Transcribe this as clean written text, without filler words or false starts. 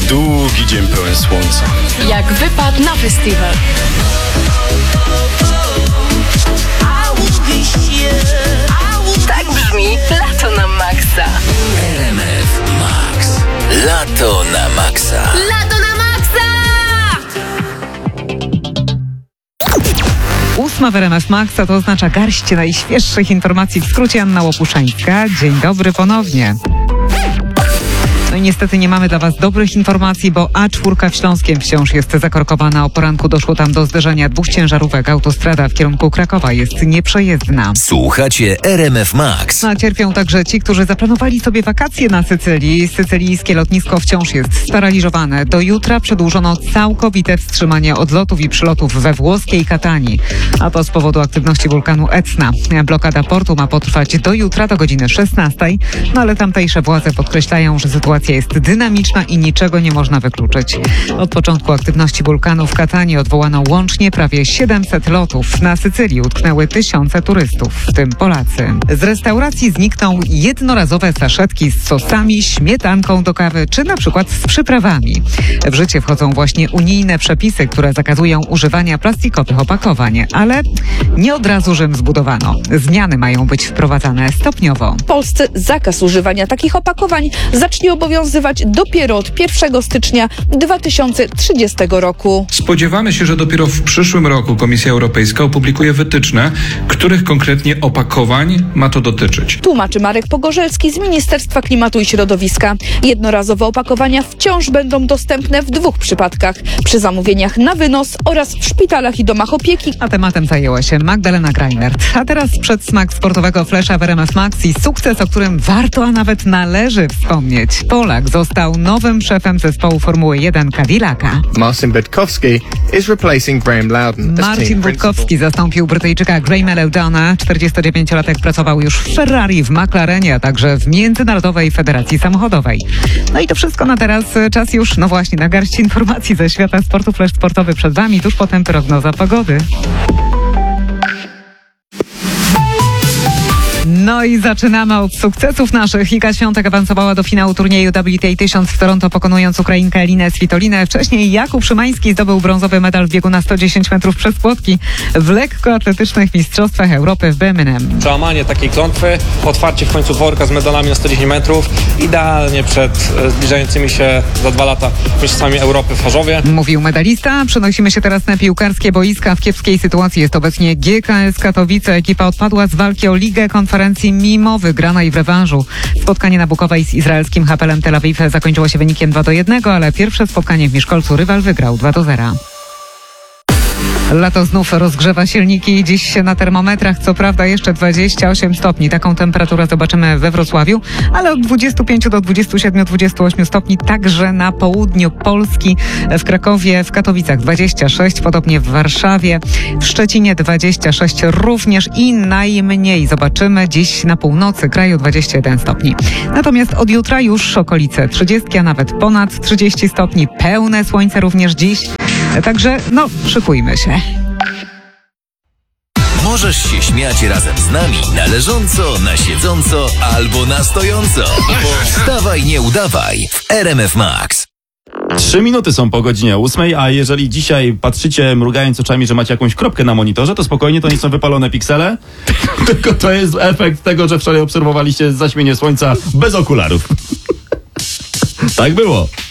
długi dzień pełen słońca. Jak wypad na festiwal. Tak brzmi Lato na Maxa. RMF Max. Lato na Maxa. Lato na Maxa! 8 w RMF Max, a to oznacza garść najświeższych informacji. W skrócie Anna Łopuszańska. Dzień dobry ponownie. No i niestety nie mamy dla Was dobrych informacji, bo A4 w Śląskiem wciąż jest zakorkowana. O poranku doszło tam do zderzenia dwóch ciężarówek. Autostrada w kierunku Krakowa jest nieprzejezdna. Słuchacie RMF Max. A cierpią także ci, którzy zaplanowali sobie wakacje na Sycylii. Sycylijskie lotnisko wciąż jest sparaliżowane. Do jutra przedłużono całkowite wstrzymanie odlotów i przylotów we włoskiej Katanii. A to z powodu aktywności wulkanu Etna. Blokada portu ma potrwać do jutra do godziny 16. No ale tamtejsze władze podkreślają, że sytuacja jest dynamiczna i niczego nie można wykluczyć. Od początku aktywności wulkanu w Katanii odwołano łącznie prawie 700 lotów. Na Sycylii utknęły tysiące turystów, w tym Polacy. Z restauracji znikną jednorazowe saszetki z sosami, śmietanką do kawy czy na przykład z przyprawami. W życie wchodzą właśnie unijne przepisy, które zakazują używania plastikowych opakowań, ale nie od razu Rzym zbudowano. Zmiany mają być wprowadzane stopniowo. W Polsce zakaz używania takich opakowań zacznie obowiązywać dopiero od 1 stycznia 2030 roku. Spodziewamy się, że dopiero w przyszłym roku Komisja Europejska opublikuje wytyczne, których konkretnie opakowań ma to dotyczyć. Tłumaczy Marek Pogorzelski z Ministerstwa Klimatu i Środowiska. Jednorazowe opakowania wciąż będą dostępne w 2 przypadkach. Przy zamówieniach na wynos oraz w szpitalach i domach opieki. A tematem zajęła się Magdalena Greinert. A teraz przedsmak sportowego flesza w RMF Max i sukces, o którym warto, a nawet należy wspomnieć. Polak został nowym szefem zespołu Formuły 1 Cadillaca. Marcin Budkowski is replacing Graham Loudon. Marcin Budkowski zastąpił Brytyjczyka Grahama Loudona. 49-latek pracował już w Ferrari, w McLarenie, a także w Międzynarodowej Federacji Samochodowej. No i to wszystko na teraz. Czas już, no właśnie, na garść informacji ze świata sportu. Flash sportowy przed Wami, tuż potem prognoza pogody. No i zaczynamy od sukcesów naszych. Iga Świątek awansowała do finału turnieju WTA 1000 w Toronto, pokonując Ukrainkę Elinę Svitolinę. Wcześniej Jakub Szymański zdobył brązowy medal w biegu na 110 metrów przez płotki w lekkoatletycznych mistrzostwach Europy w Birmingham. Przełamanie takiej klątwy, otwarcie w końcu worka z medalami na 110 metrów, idealnie przed zbliżającymi się za 2 lata mistrzostwami Europy w Chorzowie. Mówił medalista. Przenosimy się teraz na piłkarskie boiska. W kiepskiej sytuacji jest obecnie GKS Katowice. Ekipa odpadła z walki o Ligę Konferencji mimo wygranej w rewanżu. Spotkanie na Bukowej z izraelskim Hapoelem Tel Awiw zakończyło się wynikiem 2-1, ale pierwsze spotkanie w Miszkolcu rywal wygrał 2-0. Lato znów rozgrzewa silniki. Dziś na termometrach co prawda jeszcze 28 stopni. Taką temperaturę zobaczymy we Wrocławiu, ale od 25 do 27-28 stopni także na południu Polski, w Krakowie, w Katowicach 26, podobnie w Warszawie, w Szczecinie 26 również i najmniej zobaczymy dziś na północy kraju 21 stopni. Natomiast od jutra już okolice 30, a nawet ponad 30 stopni. Pełne słońce również dziś. Także szykujmy się. Możesz się śmiać razem z nami na leżąco, na siedząco albo na stojąco. Wstawaj, nie udawaj w RMF Max. 3 minuty są po godzinie 8, a jeżeli dzisiaj patrzycie mrugając oczami, że macie jakąś kropkę na monitorze, to spokojnie, to nie są wypalone piksele, tylko to jest efekt tego, że wczoraj obserwowaliście zaćmienie słońca bez okularów. Tak było.